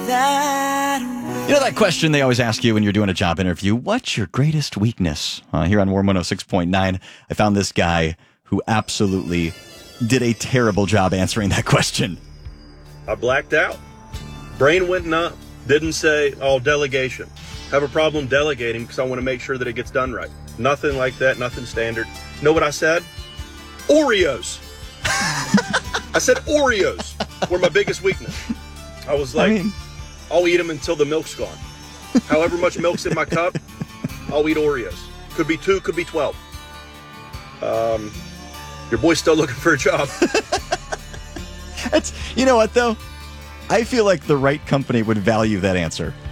that way. You know that question they always ask you when you're doing a job interview? What's your greatest weakness? Here on Warm 106.9, I found this guy who absolutely did a terrible job answering that question. I blacked out. Brain went numb. Didn't say, delegation. Have a problem delegating because I want to make sure that it gets done right. Nothing like that, nothing standard. Know what I said? Oreos. I said Oreos were my biggest weakness. I was like, I'll eat them until the milk's gone. However much milk's in my cup, I'll eat Oreos. Could be 2, could be 12. Your boy's still looking for a job. You know what, though? I feel like the right company would value that answer.